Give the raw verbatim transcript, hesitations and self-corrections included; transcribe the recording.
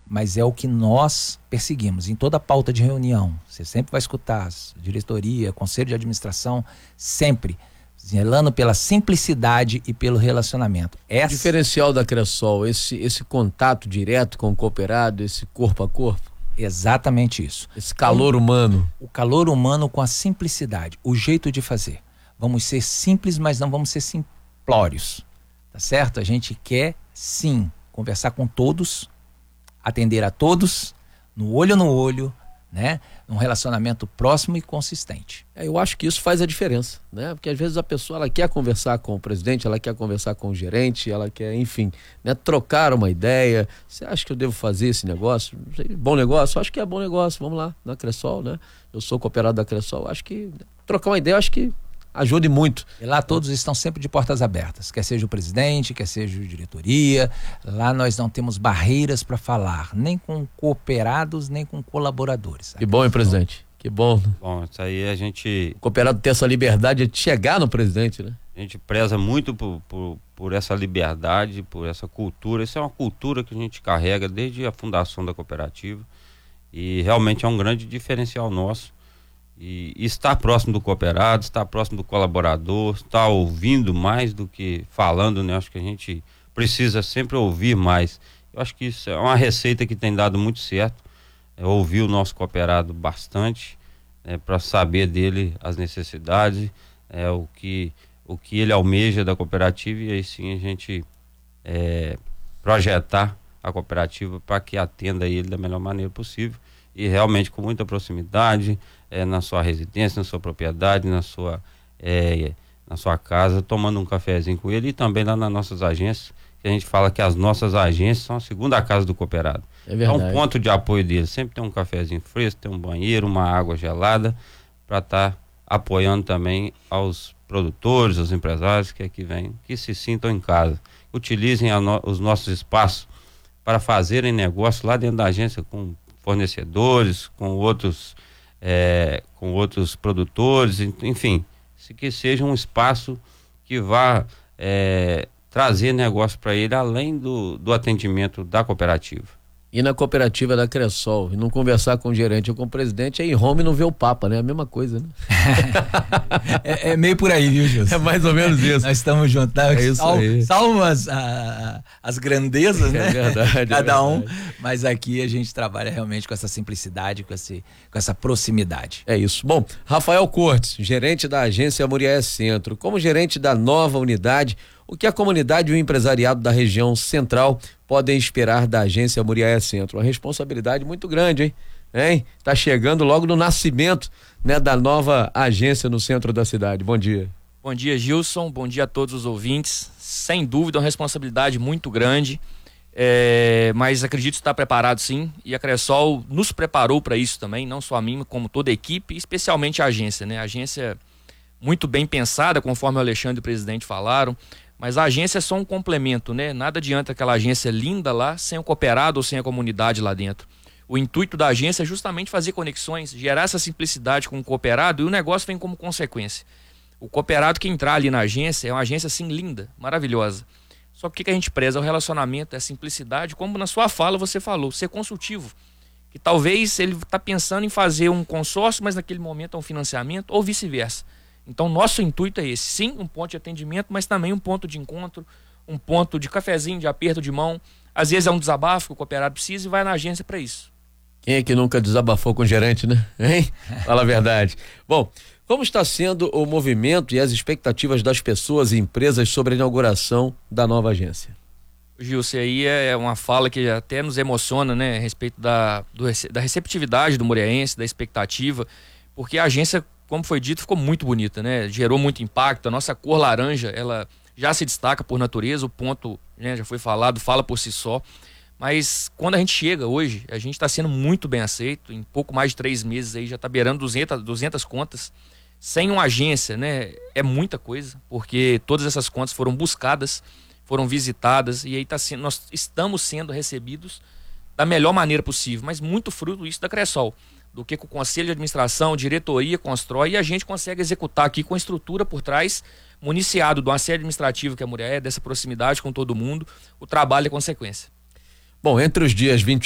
mas é o que nós perseguimos. Em toda pauta de reunião, você sempre vai escutar a diretoria, conselho de administração, sempre zelando pela simplicidade e pelo relacionamento. Essa... O diferencial da Cressol, esse, esse contato direto com o cooperado, esse corpo a corpo? Exatamente isso. Esse calor humano. O calor humano com a simplicidade, o jeito de fazer. Vamos ser simples, mas não vamos ser simplórios, tá certo? A gente quer, sim, conversar com todos, atender a todos, no olho no olho, né? Um relacionamento próximo e consistente. É, eu acho que isso faz a diferença, né? Porque às vezes a pessoa, ela quer conversar com o presidente, ela quer conversar com o gerente, ela quer, enfim, né? Trocar uma ideia. Você acha que eu devo fazer esse negócio? Bom negócio? Acho que é bom negócio, vamos lá, na Cressol, né? Eu sou cooperado da Cressol, acho que trocar uma ideia, acho que ajude muito. E lá todos estão sempre de portas abertas, quer seja o presidente, quer seja a diretoria. Lá nós não temos barreiras para falar, nem com cooperados, nem com colaboradores. Que bom, hein, presidente? Que bom. Bom, isso aí a gente... O cooperado ter essa liberdade de chegar no presidente, né? A gente preza muito por, por, por essa liberdade, por essa cultura. Isso é uma cultura que a gente carrega desde a fundação da cooperativa e realmente é um grande diferencial nosso. E, e estar próximo do cooperado, estar próximo do colaborador, estar ouvindo mais do que falando, né? Acho que a gente precisa sempre ouvir mais. Eu acho que isso é uma receita que tem dado muito certo, é ouvir o nosso cooperado bastante, é, para saber dele as necessidades, é, o, que, o que ele almeja da cooperativa, e aí sim a gente é, projetar a cooperativa para que atenda ele da melhor maneira possível e realmente com muita proximidade, É, na sua residência, na sua propriedade, na sua, é, na sua casa, tomando um cafezinho com ele, e também lá nas nossas agências, que a gente fala que as nossas agências são a segunda casa do cooperado. É verdade. É um ponto de apoio dele, sempre tem um cafezinho fresco, tem um banheiro, uma água gelada, para estar tá apoiando também aos produtores, aos empresários que aqui vêm, que se sintam em casa, utilizem a no, os nossos espaços para fazerem negócio lá dentro da agência com fornecedores, com outros É, com outros produtores, enfim, se que seja um espaço que vá é, trazer negócio para ele além do, do atendimento da cooperativa. E na cooperativa da Cressol, e não conversar com o gerente ou com o presidente, aí home não vê o Papa, né? A mesma coisa, né? é, é meio por aí, viu, Gilson? É mais ou menos isso. Nós estamos juntos, tá? É isso Sal, aí. Salvo as, a, as grandezas, né? É verdade. Cada é um, verdade. mas aqui a gente trabalha realmente com essa simplicidade, com, esse, com essa proximidade. É isso. Bom, Rafael Cortes, gerente da agência Muriaé Centro, como gerente da nova unidade, o que a comunidade e o empresariado da região central podem esperar da agência Muriaé Centro? Uma responsabilidade muito grande, hein? Hein? Tá chegando logo no nascimento, né, da nova agência no centro da cidade. Bom dia. Bom dia, Gilson. Bom dia a todos os ouvintes. Sem dúvida, uma responsabilidade muito grande, é, mas acredito estar preparado sim, e a Cressol nos preparou para isso também, não só a mim, como toda a equipe, especialmente a agência, né? A agência muito bem pensada, conforme o Alexandre e o presidente falaram, mas a agência é só um complemento, né? Nada adianta aquela agência linda lá sem o cooperado ou sem a comunidade lá dentro. O intuito da agência é justamente fazer conexões, gerar essa simplicidade com o cooperado, e o negócio vem como consequência. O cooperado que entrar ali na agência é uma agência assim linda, maravilhosa. Só que o que a gente preza? É o relacionamento, é a simplicidade, como na sua fala você falou, ser consultivo. Que talvez ele está pensando em fazer um consórcio, mas naquele momento é um financiamento, ou vice-versa. Então, nosso intuito é esse. Sim, um ponto de atendimento, mas também um ponto de encontro, um ponto de cafezinho, de aperto de mão. Às vezes é um desabafo que o cooperado precisa e vai na agência para isso. Quem é que nunca desabafou com o gerente, né? Hein? Fala a verdade. Bom, como está sendo o movimento e as expectativas das pessoas e empresas sobre a inauguração da nova agência? Gilson, aí é uma fala que até nos emociona, né? A respeito da, do, da receptividade do muriaense, da expectativa, porque a agência, como foi dito, ficou muito bonita, né? Gerou muito impacto. A nossa cor laranja, ela já se destaca por natureza, o ponto, né, já foi falado, fala por si só. Mas quando a gente chega hoje, a gente está sendo muito bem aceito. Em pouco mais de três meses aí já está beirando duzentas, duzentas contas. Sem uma agência, né? É muita coisa, porque todas essas contas foram buscadas, foram visitadas, e aí tá sendo, nós estamos sendo recebidos da melhor maneira possível, mas muito fruto isso da Cressol, do que, que o conselho de administração, diretoria constrói, e a gente consegue executar aqui com a estrutura por trás, municiado do sede administrativo que é a Muriaé, dessa proximidade com todo mundo, o trabalho é consequência. Bom, entre os dias vinte